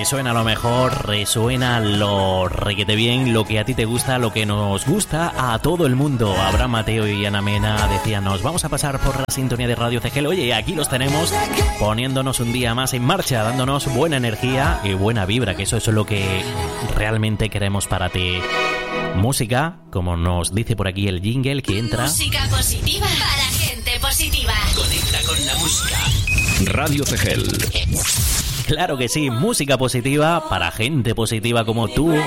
resuena lo mejor, resuena lo requete bien, lo que a ti te gusta, lo que nos gusta a todo el mundo. Abraham Mateo y Ana Mena decían, nos vamos a pasar por la sintonía de Radio CGL. Oye, aquí los tenemos poniéndonos un día más en marcha, dándonos buena energía y buena vibra, que eso es lo que realmente queremos para ti. Música, como nos dice por aquí el jingle que entra. Música positiva para gente positiva. Conecta con la música. Radio CGL. Claro que sí, música positiva para gente positiva como tú